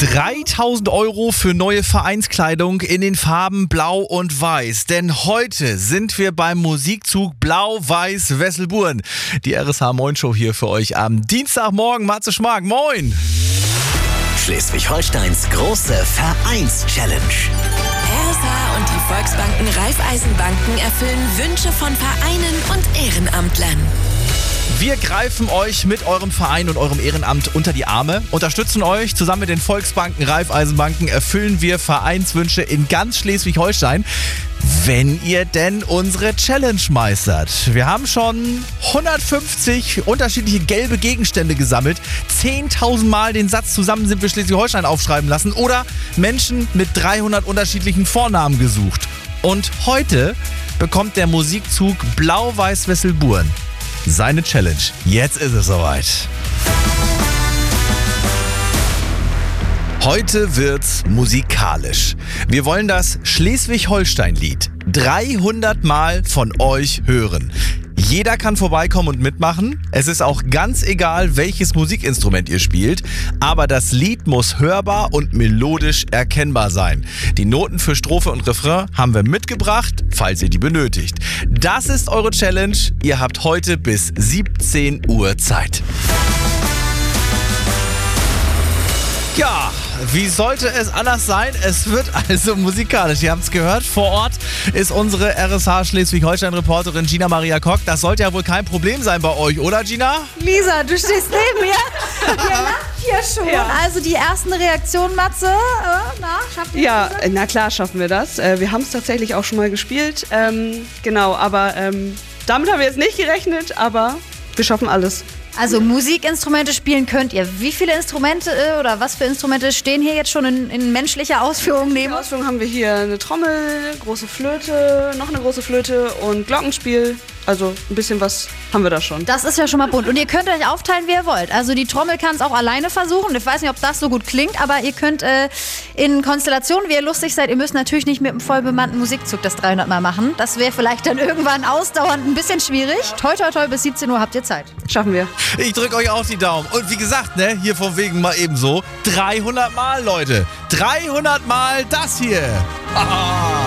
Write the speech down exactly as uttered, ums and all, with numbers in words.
dreitausend Euro für neue Vereinskleidung in den Farben Blau und Weiß. Denn heute sind wir beim Musikzug Blau-Weiß Wesselburen. Die R S H Moin Show hier für euch am Dienstagmorgen. Matze Schmark, moin! Schleswig-Holsteins große Vereins-Challenge. R S H und die Volksbanken Raiffeisenbanken erfüllen Wünsche von Vereinen und Ehrenamtlern. Wir greifen euch mit eurem Verein und eurem Ehrenamt unter die Arme, unterstützen euch. Zusammen mit den Volksbanken, Raiffeisenbanken erfüllen wir Vereinswünsche in ganz Schleswig-Holstein, wenn ihr denn unsere Challenge meistert. Wir haben schon hundertfünfzig unterschiedliche gelbe Gegenstände gesammelt, zehntausend Mal den Satz "Zusammen sind wir Schleswig-Holstein" aufschreiben lassen oder Menschen mit dreihundert unterschiedlichen Vornamen gesucht. Und heute bekommt der Musikzug Blau-Weiß Wesselburen seine Challenge. Jetzt ist es soweit. Heute wird's musikalisch. Wir wollen das Schleswig-Holstein-Lied dreihundert Mal von euch hören. Jeder kann vorbeikommen und mitmachen. Es ist auch ganz egal, welches Musikinstrument ihr spielt. Aber das Lied muss hörbar und melodisch erkennbar sein. Die Noten für Strophe und Refrain haben wir mitgebracht, falls ihr die benötigt. Das ist eure Challenge. Ihr habt heute bis siebzehn Uhr Zeit. Ja, wie sollte es anders sein? Es wird also musikalisch. Ihr habt es gehört, vor Ort ist unsere R S H Schleswig-Holstein-Reporterin Gina Maria Kock. Das sollte ja wohl kein Problem sein bei euch, oder Gina? Lisa, du stehst neben mir. Ihr lacht hier schon. Ja. Also die ersten Reaktionen, Matze. Äh, na, schaffen wir ja, das? na klar schaffen wir das. Äh, wir haben es tatsächlich auch schon mal gespielt. Ähm, genau, aber ähm, damit haben wir jetzt nicht gerechnet, aber wir schaffen alles. Also Musikinstrumente spielen könnt ihr. Wie viele Instrumente äh, oder was für Instrumente stehen hier jetzt schon in, in menschlicher Ausführung In neben der uns? Ausführung haben wir hier eine Trommel, große Flöte, noch eine große Flöte und Glockenspiel. Also ein bisschen was haben wir da schon. Das ist ja schon mal bunt. Und ihr könnt euch aufteilen, wie ihr wollt. Also die Trommel kann es auch alleine versuchen. Ich weiß nicht, ob das so gut klingt, aber ihr könnt äh, in Konstellationen, wie ihr lustig seid, ihr müsst natürlich nicht mit einem voll bemannten Musikzug das dreihundert Mal machen. Das wäre vielleicht dann irgendwann ausdauernd ein bisschen schwierig. Toi, toi, toi, bis siebzehn Uhr habt ihr Zeit. Schaffen wir. Ich drücke euch auch die Daumen. Und wie gesagt, ne, hier von wegen mal eben so, dreihundert Mal, Leute. dreihundert Mal das hier. Haha.